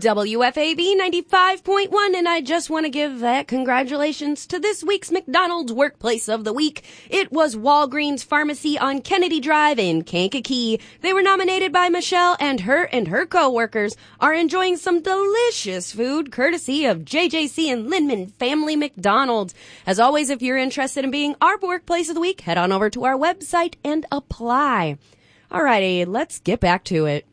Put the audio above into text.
WFAB 95.1, and I just want to give that congratulations to this week's McDonald's Workplace of the Week. It was Walgreens Pharmacy on Kennedy Drive in Kankakee. They were nominated by Michelle, and her co-workers are enjoying some delicious food courtesy of JJC and Linman Family McDonald's. As always, if you're interested in being our Workplace of the Week, head on over to our website and apply. Alrighty, let's get back to it.